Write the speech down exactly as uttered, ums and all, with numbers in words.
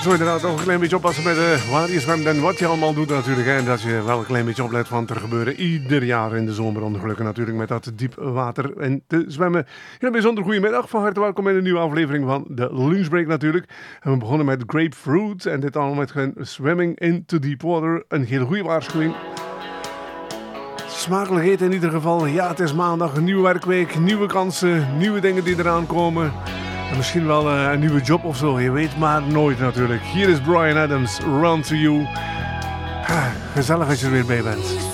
Zo inderdaad ook een klein beetje oppassen met uh, waar je zwemt en wat je allemaal doet natuurlijk. Hè. En dat je wel een klein beetje oplet, want er gebeuren ieder jaar in de zomer ongelukken natuurlijk met dat diep water en te zwemmen. Een bijzonder goedemiddag, van harte welkom in een nieuwe aflevering van de Lunchbreak natuurlijk. En we begonnen met Grapefruit en dit allemaal met een Swimming into Deep Water. Een hele goede waarschuwing. Smakelijk eten in ieder geval. Ja, het is maandag, een nieuwe werkweek, nieuwe kansen, nieuwe dingen die eraan komen. En misschien wel uh, een nieuwe job of zo, je weet maar nooit natuurlijk. Hier is Bryan Adams, Run to You. Ah, gezellig als je er weer bij bent.